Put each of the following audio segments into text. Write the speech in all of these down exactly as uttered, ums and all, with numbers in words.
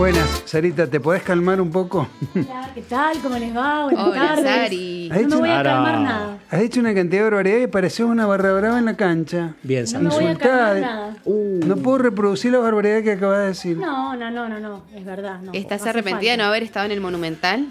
Buenas, Sarita, ¿te podés calmar un poco? Hola, ¿qué tal? ¿Cómo les va? Buenas Hola, tardes. Sari. No me voy a Ara. calmar nada. Has dicho una cantidad de barbaridades y pareces una barra brava en la cancha. Bien, No Sari. me voy a calmar Insultada. nada. Uh, No puedo reproducir la barbaridad que acabas de decir. No, no, no, no, no. Es verdad. No, ¿Estás no hace arrepentida de no falta. haber estado en el Monumental?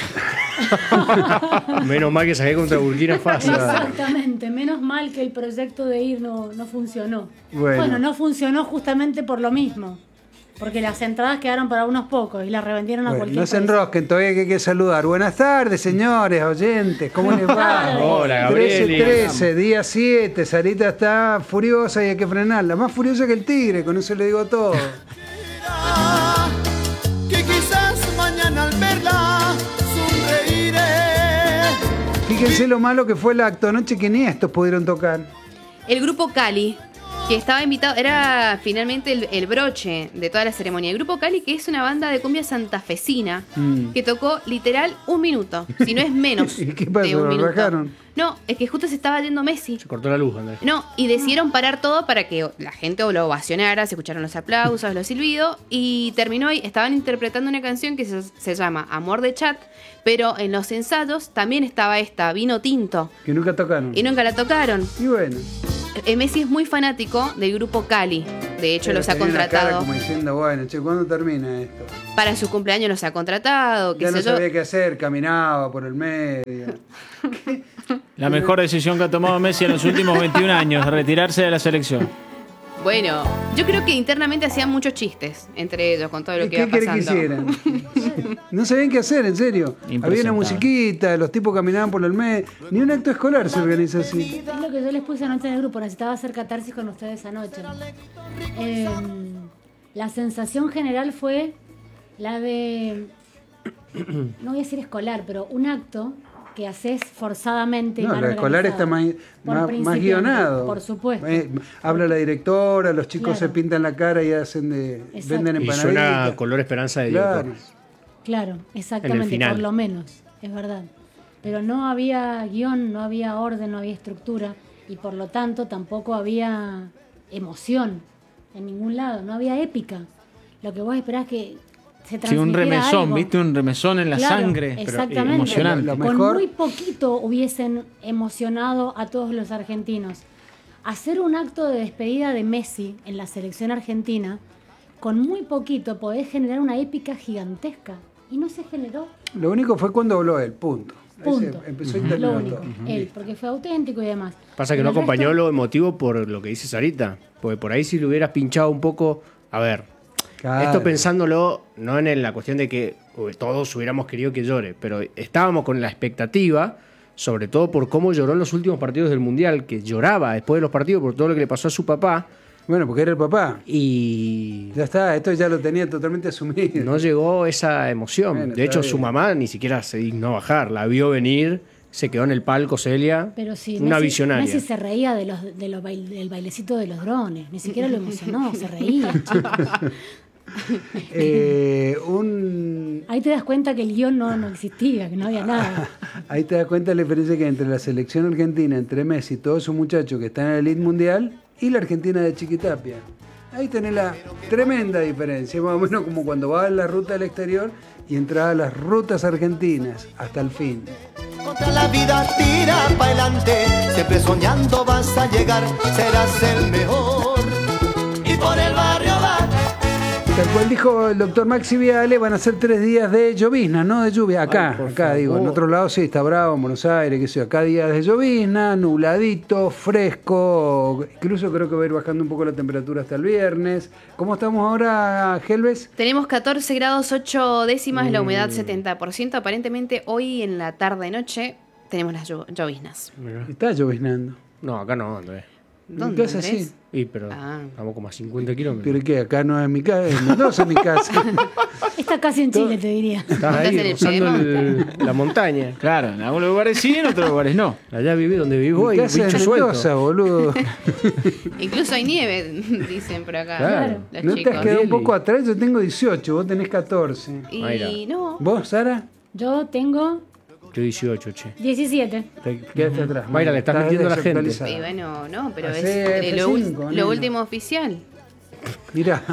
Menos mal que saqué contra Burkina Faso. Exactamente. Menos mal que el proyecto de ir no, no funcionó. Bueno. Bueno. no funcionó justamente por lo mismo. Porque las entradas quedaron para unos pocos y las revendieron a Bueno, cualquier no se precio. enrosquen, todavía que hay que saludar. Buenas tardes, señores, oyentes, ¿cómo les va? Hola, trece Gabriel. trece, día siete, Sarita está furiosa y hay que frenarla. Más furiosa que el tigre, con eso le digo todo. Que quizás mañana al verla sonreiré. Fíjense lo malo que fue el acto anoche, que ni estos pudieron tocar. El grupo Cali, que estaba invitado, era finalmente el, el broche de toda la ceremonia. El grupo Cali, que es una banda de cumbia santafesina, Mm. que tocó literal un minuto, si no es menos ¿Y qué de pasó? un ¿Lo minuto. rajaron? No, es que justo se estaba yendo Messi. Se cortó la luz, Andrés. No, y decidieron parar todo para que la gente lo ovacionara, se escucharon los aplausos, los silbidos, y terminó y estaban interpretando una canción que se, se llama Amor de Chat, pero en los ensayos también estaba esta, Vino Tinto, Que nunca tocaron. y nunca la tocaron. Y bueno. Eh, Messi es muy fanático del grupo Cali, de hecho pero los ha tenía una cara contratado. como diciendo, bueno, che, ¿cuándo termina esto? Para su cumpleaños los ha contratado, qué Ya sé no yo. sabía qué hacer, caminaba por el medio. La mejor decisión que ha tomado Messi en los últimos veintiún años, retirarse de la selección. Bueno, yo creo que internamente hacían muchos chistes entre ellos con todo lo ¿Qué que iba querés que pasando. hicieran? No sabían qué hacer, en serio. Había una Impresentable. musiquita, los tipos caminaban por el medio. Ni un acto escolar se organiza así. Es lo que yo les puse anoche en el grupo. Necesitaba hacer catarsis con ustedes anoche. Eh, la sensación general fue la de, no voy a decir escolar, pero un acto que haces forzadamente. y No, mal el escolar está organizado. más, Por más, más principiante, guionado. Por supuesto. Eh, habla la directora, los chicos Claro. se pintan la cara y hacen de, Exacto. venden Y suena empanaditas. Color Esperanza de Diego Claro. Torres. Claro, En exactamente, el final. por lo menos, es verdad. Pero no había guión, no había orden, no había estructura y por lo tanto tampoco había emoción en ningún lado, no había épica. Lo que vos esperás que se Sí, transmitiera un remesón, algo. ¿viste? Un remesón en la Claro, sangre. pero exactamente. emocionante. Lo Con mejor- muy poquito hubiesen emocionado a todos los argentinos. Hacer un acto de despedida de Messi en la selección argentina, con muy poquito podés generar una épica gigantesca. Y no se generó. Lo único fue cuando habló él, punto. Ahí Punto. se empezó a Lo internar único. todo. Él, porque fue auténtico y demás. Pasa que Pero no el acompañó resto- lo emotivo por lo que dice Sarita. Porque por ahí si le hubieras pinchado un poco. A ver, Claro. esto pensándolo no en la cuestión de que uy, todos hubiéramos querido que llore, pero estábamos con la expectativa, sobre todo por cómo lloró en los últimos partidos del Mundial, que lloraba después de los partidos por todo lo que le pasó a su papá. Bueno, porque era el papá. Y Ya está, esto ya lo tenía totalmente asumido. no llegó esa emoción. Bueno, de está hecho, bien. su mamá ni siquiera se dignó bajar. La vio venir, se quedó en el palco, Celia. Pero sí, una Messi, visionaria. Messi se reía de los, de los bail- del bailecito de los drones. Ni siquiera lo emocionó, se reía. Eh, un... Ahí te das cuenta que el guión no, no existía, que no había nada. Ahí te das cuenta de la diferencia que hay entre la selección argentina, entre Messi y todos esos muchachos que están en la elite mundial, y la Argentina de Chiquitapia. Ahí tenés la tremenda diferencia, más o menos como cuando vas a la ruta del exterior y entras a las rutas argentinas hasta el fin. Contra la vida tira para adelante, siempre soñando vas a llegar, serás el mejor. Y por el barrio vas. Tal cual dijo el doctor Maxi Viale, van a ser tres días de llovizna, no de lluvia. Acá, Ay, por acá digo, en favor. otro lado sí, está bravo, en Buenos Aires, qué sé yo. Acá días de llovizna, nubladito, fresco. Incluso creo que va a ir bajando un poco la temperatura hasta el viernes. ¿Cómo estamos ahora, Helves? Tenemos catorce grados ocho décimas, la humedad setenta por ciento. Aparentemente hoy en la tarde-noche tenemos las llo- lloviznas. Mirá. Está lloviznando. No, acá no, Andrés. ¿Dónde, Mi casa Andrés? sí. Y, pero Ah. estamos como a cincuenta kilómetros. ¿Pero qué? Acá no es mi casa, en Mendoza es mi casa. Está casi en Chile, te diría. Estás Estás en ahí el rozando el- Piamonte. la montaña. Claro, en algunos lugares sí, en otros lugares no. Allá viví donde vivo Mi y casa es bicho en Mendoza, suelto. boludo. Incluso hay nieve, dicen por acá Claro. los ¿No te chicos. has quedado un Arieli. poco atrás? Yo tengo dieciocho, vos tenés catorce. Mayra. Y no, ¿Vos, Sara? Yo tengo Yo dieciocho, che. diecisiete. Te quedaste atrás. Mayra, le estás mintiendo a la gente. desactualizada. y bueno, no, pero es Hacé eh, lo, F ul- cinco, lo nena. último oficial. Mirá,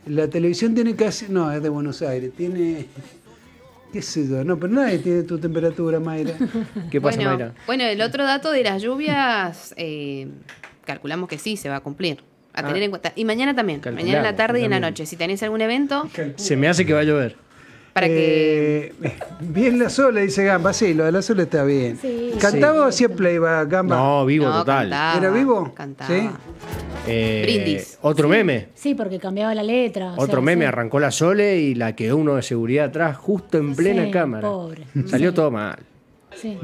La televisión tiene casi... No, es de Buenos Aires. Tiene... ¿Qué sé yo? No, pero nadie tiene tu temperatura, Mayra. ¿Qué pasa, bueno, Mayra? bueno, el otro dato de las lluvias, eh, calculamos que sí, se va a cumplir. A tener Ah. en cuenta. Y mañana también. Calculamos, Mañana en la tarde y en la también. noche. Si tenés algún evento, Se me hace que va a llover. para que... Eh, bien la sola, dice Gamba. Sí, lo de la sola está bien. Sí. ¿Cantaba o siempre iba Gamba? No, vivo No, total. cantaba, ¿Era vivo? Cantaba. Sí. Eh, Brindis. Otro meme. Sí, porque cambiaba la letra. o Otro sea, meme, sí. arrancó la Sole y la quedó uno de seguridad atrás justo en plena Sí, cámara. pobre. Salió Sí. todo mal. Sí.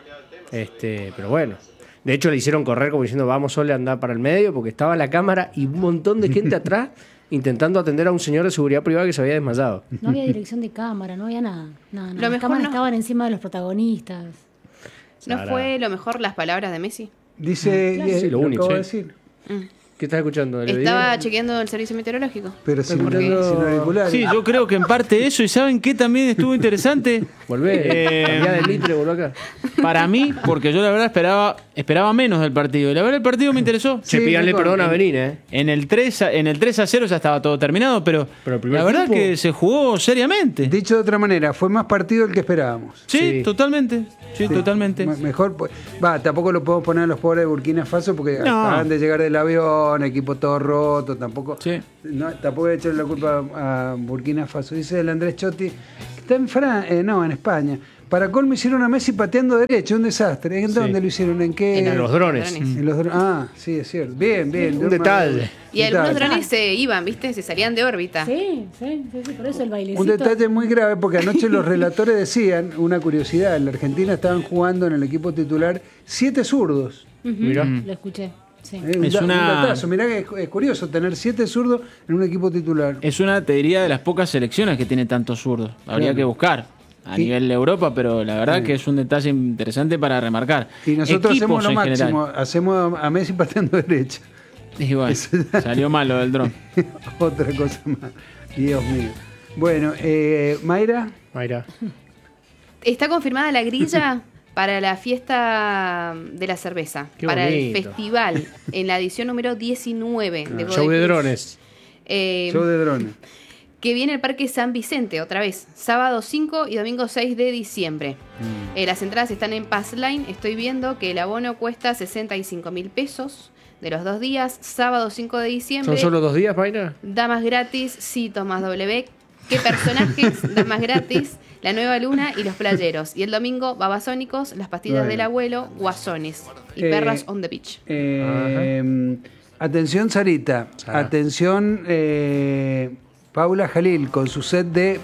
Este, pero bueno. De hecho le hicieron correr como diciendo vamos Sole a andar para el medio porque estaba la cámara y un montón de gente atrás intentando atender a un señor de seguridad privada que se había desmayado. No había dirección de cámara, no había nada. nada, nada. Lo Las mejor cámaras no- estaban encima de los protagonistas. ¿No Sara. fue lo mejor las palabras de Messi? Dice... Claro. eh, Sí, lo lo único, acabo de sí. decir. ¿Qué estás escuchando? ¿Le Estaba veía? chequeando el servicio meteorológico. Pero sin, ¿Por qué? sin auriculares. Sí, yo creo que en parte eso. ¿Y saben qué también estuvo interesante? Volvé, Eh, cambiá de litre, volvé acá. Para mí, porque yo la verdad esperaba esperaba menos del partido. Y la verdad el partido me interesó. Che, Sí, pídanle mejor. perdón a Benín, ¿eh? En el tres a, en el tres a cero ya estaba todo terminado, pero, Pero el primer la verdad tiempo- que se jugó seriamente. Dicho de otra manera, fue más partido del que esperábamos. Sí, Sí. totalmente. Sí, totalmente. Me- Mejor, pues, va, tampoco lo podemos poner a los pobres de Burkina Faso porque No. acaban de llegar del avión, equipo todo roto, tampoco, Sí. no, tampoco he hecho la culpa a, a Burkina Faso. Dice el Andrés Chotti, que está en Francia, no, en España. Para colmo hicieron a Messi pateando derecho, un desastre. ¿En Sí. dónde lo hicieron? ¿En qué? En los drones. En los dro- Ah, sí, es cierto. Bien, bien. Un detalle. Y algunos Detalle. drones se iban, ¿viste? Se salían de órbita. Sí, sí, sí, sí, por eso el bailecito. Un detalle muy grave porque anoche los relatores decían, una curiosidad, en la Argentina estaban jugando en el equipo titular siete zurdos. Mirá. Lo escuché. Sí. Eh, un Es da- una- un datazo. Mirá que es, es curioso tener siete zurdos en un equipo titular. Es una, te diría, de las pocas selecciones que tiene tantos zurdos. Habría Claro. que buscar a Y- nivel de Europa, pero la verdad Sí. que es un detalle interesante para remarcar. Y nosotros Equipos hacemos lo en máximo, general. hacemos a Messi pateando derecha. Y bueno, Eso ya- salió mal lo del dron. Otra cosa más. Dios mío. Bueno, eh, Mayra, Mayra. Está confirmada la grilla para la fiesta de la cerveza. Qué para el bonito. festival, en la edición número diecinueve de Show de Godoy Cruz. drones. Eh, show de drones. que viene el Parque San Vicente otra vez, sábado cinco y domingo seis de diciembre. Mm. Eh, las entradas están en Passline. Estoy viendo que el abono cuesta sesenta y cinco mil pesos de los dos días, sábado cinco de diciembre. ¿Son solo dos días, Mayra? Damas gratis, sí, Tomás W. ¿Qué personajes? Damas gratis, La Nueva Luna y Los Playeros. Y el domingo, Babasónicos, Las Pastillas Bueno. del Abuelo, Guasones y Eh, Perras on the Beach. Eh, atención, Sarita. Sara. Atención, eh, Paula Jalil, con su set de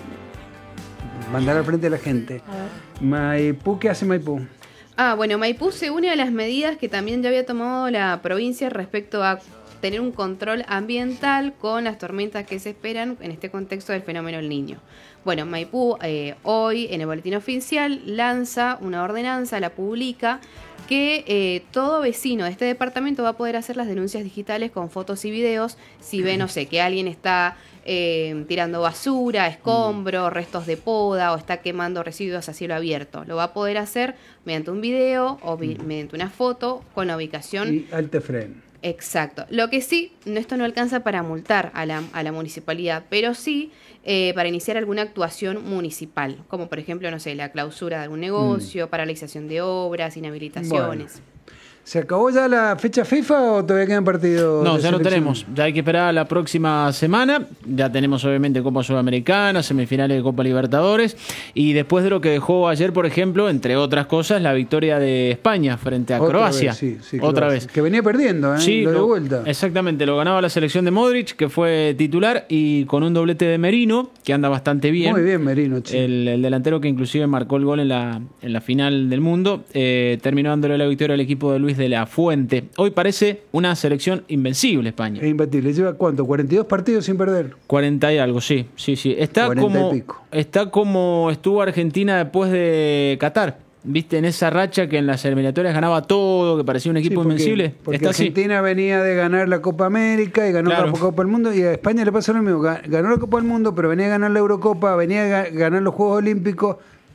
mandar al frente a la gente. A ver. Maipú, ¿qué hace Maipú? Ah, bueno, Maipú se une a las medidas que también ya había tomado la provincia respecto a tener un control ambiental con las tormentas que se esperan en este contexto del fenómeno El Niño. Bueno, Maipú eh, hoy en el boletín oficial lanza una ordenanza, la publica, que eh, todo vecino de este departamento va a poder hacer las denuncias digitales con fotos y videos si ve, no sé, que alguien está eh, tirando basura, escombro, restos de poda o está quemando residuos a cielo abierto. Lo va a poder hacer mediante un video o vi- mediante una foto con la ubicación. Y Altefren. Exacto. Lo que sí, no- esto no alcanza para multar a la, a la municipalidad, pero sí eh, para iniciar alguna actuación municipal, como por ejemplo, no sé, la clausura de algún negocio, paralización de obras, inhabilitaciones. ¿Se acabó ya la fecha FIFA o todavía quedan partidos? No, de ya no selección? tenemos. Ya hay que esperar a la próxima semana. Ya tenemos obviamente Copa Sudamericana, semifinales de Copa Libertadores. Y después de lo que dejó ayer, por ejemplo, entre otras cosas, la victoria de España frente a Otra Croacia. vez, sí, sí, Otra Croacia. vez. Que venía perdiendo, ¿eh? Sí, lo de lo- vuelta. Exactamente, lo ganaba la selección de Modric, que fue titular, y con un doblete de Merino, que anda bastante bien. Muy bien, Merino, che. El, el delantero que inclusive marcó el gol en la, en la final del mundo, eh, terminó dándole la victoria al equipo de Luis de la Fuente. Hoy parece una selección invencible España. Es imbatible. ¿Lleva cuánto? ¿cuarenta y dos partidos sin perder? cuarenta y algo, sí, sí, sí. Está cuarenta y como pico. está como estuvo Argentina después de Qatar. ¿Viste? En esa racha que en las eliminatorias ganaba todo, que parecía un Sí, equipo porque- invencible. Porque Está así. Argentina venía de ganar la Copa América y ganó Claro. la Copa del Mundo. Y a España le pasó lo mismo. Ga- Ganó la Copa del Mundo, pero venía a ganar la Eurocopa, venía a ga- ganar los Juegos Olímpicos.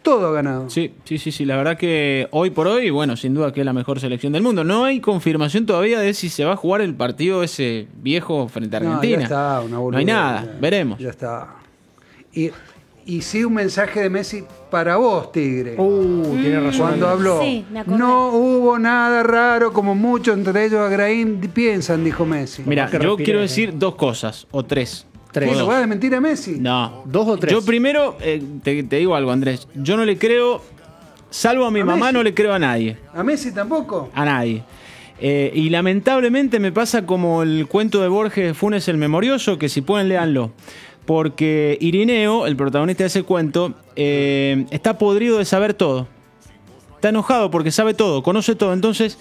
todo ha ganado. Sí, sí, sí, sí. La verdad que hoy por hoy, bueno, sin duda que es la mejor selección del mundo. No hay confirmación todavía de si se va a jugar el partido ese viejo frente a Argentina. No, ya está, una no hay nada, ya, veremos. Ya está. Y, y sí, un mensaje de Messi para vos, Tigre. Uh, tiene razón. Cuando habló, Sí, me acordé. no hubo nada raro como muchos, entre ellos Agraín, piensan, dijo Messi. Mira, que yo respire, quiero eh. decir dos cosas, o tres. Tres. ¿Qué, ¿Lo vas a desmentir a Messi? No. ¿Dos o tres? Yo primero, eh, te, te digo algo, Andrés. Yo no le creo, salvo a mi ¿A mamá, Messi? no le creo a nadie. ¿A Messi tampoco? A nadie. Eh, y lamentablemente me pasa como el cuento de Borges Funes el Memorioso, que si pueden léanlo. Porque Irineo, el protagonista de ese cuento, eh, está podrido de saber todo. Está enojado porque sabe todo, conoce todo. Entonces,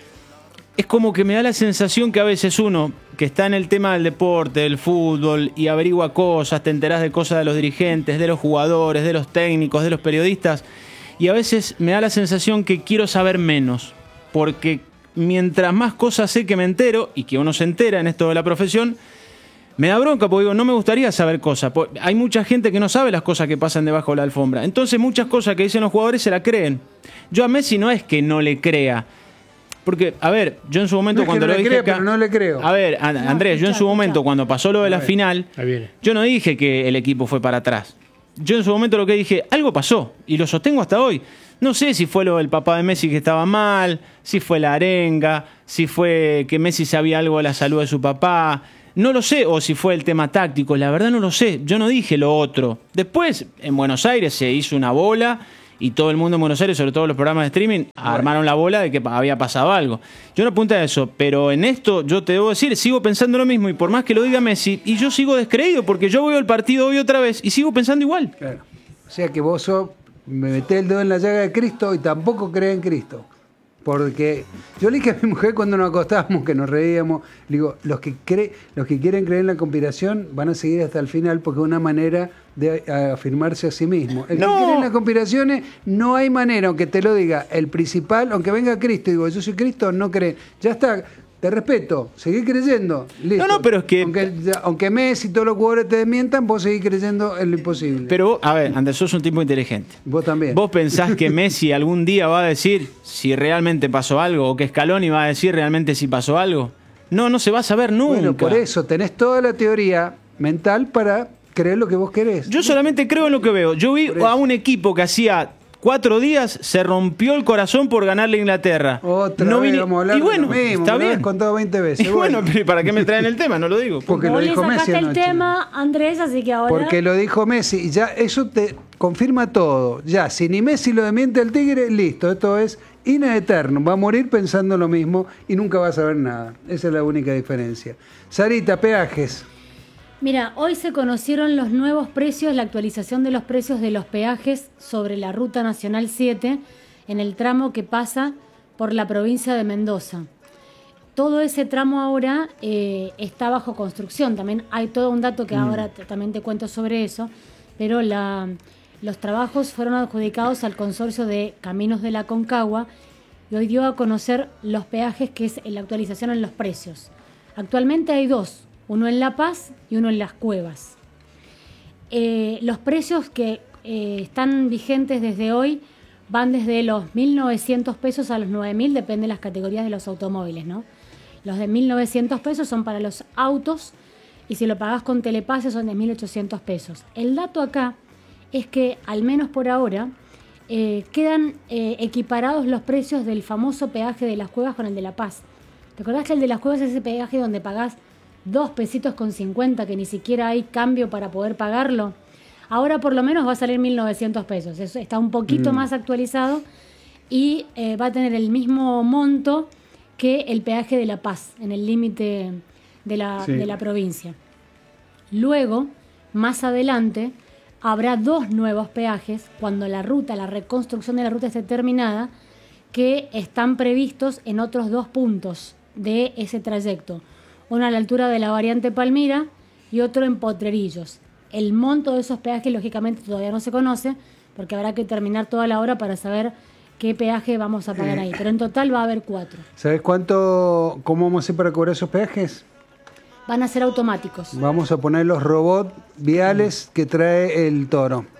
es como que me da la sensación que a veces uno, que está en el tema del deporte, del fútbol, y averigua cosas, te enterás de cosas de los dirigentes, de los jugadores, de los técnicos, de los periodistas, y a veces me da la sensación que quiero saber menos. Porque mientras más cosas sé que me entero, y que uno se entera en esto de la profesión, me da bronca porque digo, no me gustaría saber cosas. Hay mucha gente que no sabe las cosas que pasan debajo de la alfombra. Entonces muchas cosas que dicen los jugadores se la creen. Yo a Messi no es que no le crea. Porque, a ver, yo en su momento No es que cuando no lo le dije crea, acá- pero no le creo. A ver, An- Andrés, yo en escucha, su momento escucha. cuando pasó lo de la final, Ahí viene. yo no dije que el equipo fue para atrás. Yo en su momento lo que dije, algo pasó, y lo sostengo hasta hoy. No sé si fue lo del papá de Messi que estaba mal, si fue la arenga, si fue que Messi sabía algo de la salud de su papá. No lo sé, o si fue el tema táctico, la verdad no lo sé. Yo no dije lo otro. Después, en Buenos Aires se hizo una bola y todo el mundo en Buenos Aires, sobre todo los programas de streaming, armaron la bola de que pa- había pasado algo. Yo no apunté a eso, pero en esto yo te debo decir, sigo pensando lo mismo, y por más que lo diga Messi, y yo sigo descreído, porque yo veo el partido hoy otra vez y sigo pensando igual. Claro. O sea que vos sos, me metés el dedo en la llaga de Cristo y tampoco crees en Cristo. Porque yo le dije a mi mujer cuando nos acostábamos, que nos reíamos, le digo, los que cree, los que quieren creer en la conspiración van a seguir hasta el final porque es una manera de eh, afirmarse a sí mismo. El No. que cree en las conspiraciones no hay manera, aunque te lo diga el principal, aunque venga Cristo, digo, yo soy Cristo, no cree. Ya está, te respeto, seguí creyendo. Listo. No, no, pero es que- Aunque, aunque Messi y todos los jugadores te desmientan, vos seguís creyendo en lo imposible. Pero, vos, a ver, Andrés, sos un tipo inteligente. Vos también. ¿Vos pensás que Messi algún día va a decir si realmente pasó algo? ¿O que Scaloni va a decir realmente si pasó algo? No, no se va a saber nunca. Bueno, por eso tenés toda la teoría mental para creer lo que vos querés. Yo solamente creo en lo que veo. Yo vi Por eso. a un equipo que hacía cuatro días se rompió el corazón por ganarle a Inglaterra. Otra No vez vine- vamos a hablar y bueno, de lo mismo, está me lo bien. has contado veinte veces. Y bueno, bueno. pero ¿para qué me traen el tema? No lo digo. Porque lo Vos le dijo Messi sacaste el anoche. tema, Andrés, así que ahora... Porque lo dijo Messi y ya eso te confirma todo. Ya, si ni Messi lo desmiente el Tigre, listo, esto es ina eterno. Va a morir pensando lo mismo y nunca va a saber nada. Esa es la única diferencia. Sarita, peajes. Mira, hoy se conocieron los nuevos precios, la actualización de los precios de los peajes sobre la Ruta Nacional siete en el tramo que pasa por la provincia de Mendoza. Todo ese tramo ahora eh, está bajo construcción. También hay todo un dato que ahora te- también te cuento sobre eso, pero la, los trabajos fueron adjudicados al consorcio de Caminos de la Concagua y hoy dio a conocer los peajes, que es la actualización en los precios. Actualmente hay dos, uno en La Paz y uno en Las Cuevas. Eh, los precios que eh, están vigentes desde hoy van desde los mil novecientos pesos a los nueve mil, depende de las categorías de los automóviles, ¿no? Los de mil novecientos pesos son para los autos y si lo pagás con telepase son de mil ochocientos pesos. El dato acá es que, al menos por ahora, eh, quedan eh, equiparados los precios del famoso peaje de Las Cuevas con el de La Paz. ¿Te acordás que el de Las Cuevas es ese peaje donde pagás dos pesitos con cincuenta, que ni siquiera hay cambio para poder pagarlo? Ahora por lo menos va a salir mil novecientos pesos. Eso está un poquito más actualizado y eh, va a tener el mismo monto que el peaje de La Paz, en el límite de la, Sí. de la provincia. Luego, más adelante, habrá dos nuevos peajes cuando la ruta, la reconstrucción de la ruta esté terminada, que están previstos en otros dos puntos de ese trayecto. Uno a la altura de la variante Palmira y otro en Potrerillos. El monto de esos peajes, lógicamente, todavía no se conoce, porque habrá que terminar toda la obra para saber qué peaje vamos a pagar ahí. Pero en total va a haber cuatro. ¿Sabes cuánto, cómo vamos a hacer para cobrar esos peajes? Van a ser automáticos. Vamos a poner los robots viales que trae el Toro.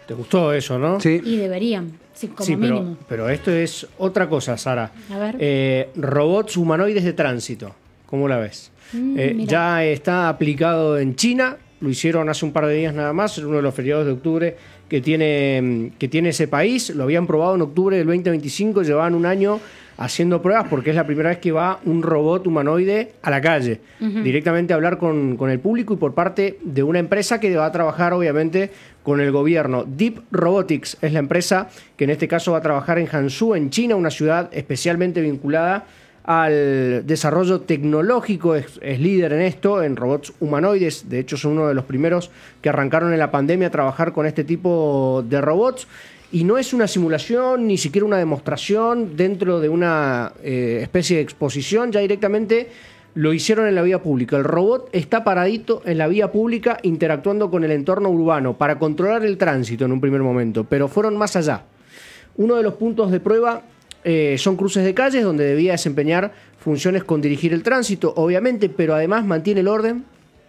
¿Te gustó eso, no? Sí. Y deberían, sí, como Sí, pero, mínimo. pero esto es otra cosa, Sara. A ver. Eh, robots humanoides de tránsito. ¿Cómo la ves? Mm, Eh, mira. ya está aplicado en China. Lo hicieron hace un par de días nada más, en uno de los feriados de octubre que tiene, que tiene ese país. Lo habían probado en octubre del veinte veinticinco. Llevaban un año haciendo pruebas porque es la primera vez que va un robot humanoide a la calle, uh-huh. directamente a hablar con, con el público y por parte de una empresa que va a trabajar obviamente con el gobierno. Deep Robotics es la empresa que en este caso va a trabajar en Hangzhou, en China, una ciudad especialmente vinculada al desarrollo tecnológico, es, es líder en esto, en robots humanoides. De hecho son uno de los primeros que arrancaron en la pandemia a trabajar con este tipo de robots. Y no es una simulación, ni siquiera una demostración dentro de una eh, especie de exposición, ya directamente lo hicieron en la vía pública. El robot está paradito en la vía pública interactuando con el entorno urbano para controlar el tránsito en un primer momento, pero fueron más allá. Uno de los puntos de prueba eh, son cruces de calles donde debía desempeñar funciones con dirigir el tránsito, obviamente, pero además mantiene el orden,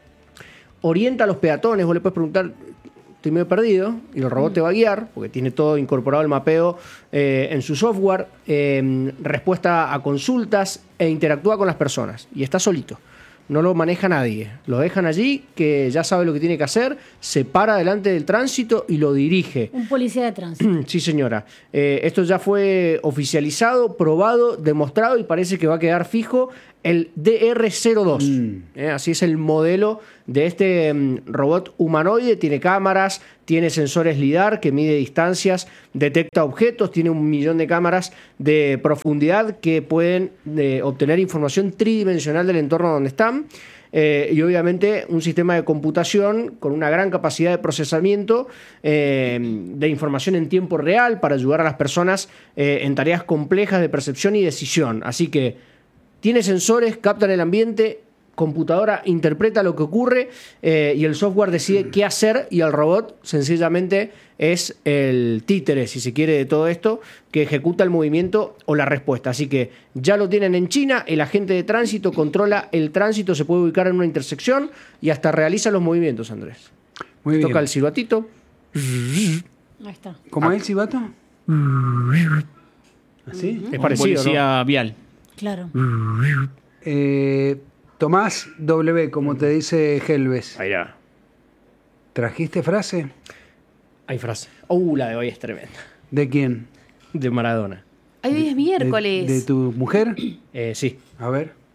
orienta a los peatones. Vos le puedes preguntar, estoy medio perdido, y el robot te va a guiar, porque tiene todo incorporado el mapeo eh, en su software, eh, respuesta a consultas e interactúa con las personas. Y está solito, no lo maneja nadie. Lo dejan allí, que ya sabe lo que tiene que hacer, se para delante del tránsito y lo dirige. Un policía de tránsito. Sí, señora. Eh, esto ya fue oficializado, probado, demostrado y parece que va a quedar fijo el D R cero dos. Mm. Eh, así es el modelo de este um, robot humanoide. Tiene cámaras, tiene sensores LIDAR que mide distancias, detecta objetos, tiene un millón de cámaras de profundidad que pueden eh, obtener información tridimensional del entorno donde están. Eh, y obviamente un sistema de computación con una gran capacidad de procesamiento eh, de información en tiempo real para ayudar a las personas eh, en tareas complejas de percepción y decisión. Así que tiene sensores, captan el ambiente, computadora interpreta lo que ocurre eh, y el software decide qué hacer, y el robot sencillamente es el títere, si se quiere, de todo esto, que ejecuta el movimiento o la respuesta. Así que ya lo tienen en China, el agente de tránsito controla el tránsito, se puede ubicar en una intersección y hasta realiza los movimientos, Andrés. Muy bien. Toca el silbatito. Ahí está. ¿Cómo es el silbato? ¿Así? Es Un parecido, policía vial. Claro. Eh, Tomás W, como te dice Helves. Ahí va. ¿Trajiste frase? Hay frase. Uh, la de hoy es tremenda. ¿De quién? De Maradona. Ay, hoy es ¿De, miércoles. de tu mujer? Eh, sí. A ver.